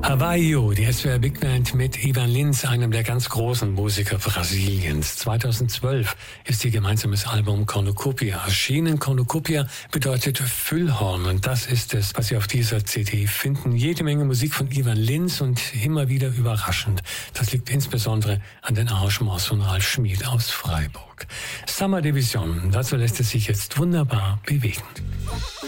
Hawaii, die SWR Big Band mit Ivan Lins, einem der ganz großen Musiker Brasiliens. 2012 ist ihr gemeinsames Album Cornucopia erschienen. Cornucopia bedeutet Füllhorn und das ist es, was Sie auf dieser CD finden. Jede Menge Musik von Ivan Lins und immer wieder überraschend. Das liegt insbesondere an den Arrangements von Ralf Schmied aus Freiburg. Summer Division, dazu lässt es sich jetzt wunderbar bewegen.